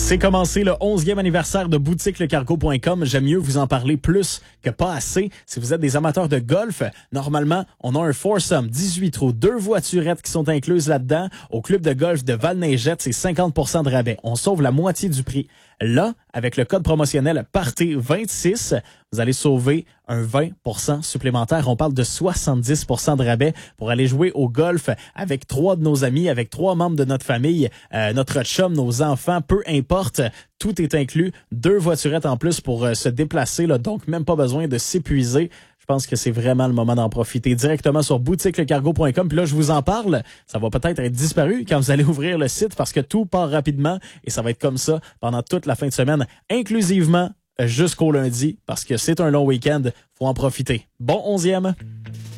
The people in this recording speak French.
C'est commencé le 11e anniversaire de boutiquelecargo.com. J'aime mieux vous en parler plus que pas assez. Si vous êtes des amateurs de golf, normalement, on a un foursome 18 trous, 2 voiturettes qui sont incluses là-dedans. Au club de golf de Val-Neigette, c'est 50% de rabais. On sauve la moitié du prix. Là, avec le code promotionnel PARTY26, vous allez sauver un 20% supplémentaire. On parle de 70% de rabais pour aller jouer au golf avec 3 de nos amis, avec 3 membres de notre famille, notre chum, nos enfants, peu importe. Tout est inclus. 2 voiturettes en plus pour se déplacer, là, donc même pas besoin de s'épuiser. Je pense que c'est vraiment le moment d'en profiter directement sur boutiquelecargo.com. Puis là, je vous en parle. Ça va peut-être être disparu quand vous allez ouvrir le site parce que tout part rapidement et ça va être comme ça pendant toute la fin de semaine, inclusivement jusqu'au lundi parce que c'est un long week-end. Faut en profiter. Bon 11e.